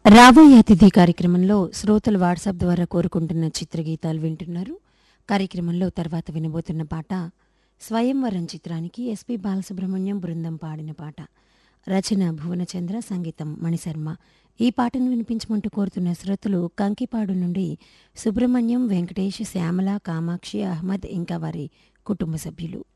రాబోయే అతిథి కార్యక్రమంలో శ్రోతలు వాట్సాప్ ద్వారా కోరుకుంటున్న చిత్రగీతాలు వింటున్నారు. కార్యక్రమంలో తర్వాత వినబోతున్న పాట స్వయంవరం చిత్రానికి ఎస్పి బాలసుబ్రహ్మణ్యం బృందం పాడిన పాట. రచన భువనచంద్ర, సంగీతం మణిశర్మ. ఈ పాటను వినిపించమంటూ కోరుతున్న శ్రోతలు కంకిపాడు నుండి సుబ్రహ్మణ్యం, వెంకటేష్, శ్యామల, కామాక్షి, అహ్మద్ ఇంకా వారి కుటుంబ సభ్యులు.